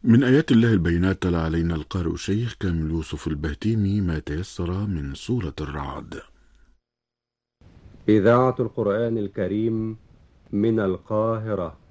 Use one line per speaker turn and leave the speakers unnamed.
من آيات الله البينات تلا علينا القارئ الشيخ كامل يوسف البهتيمي ما تيسر من سورة الرعد.
إذاعة القرآن الكريم من القاهرة.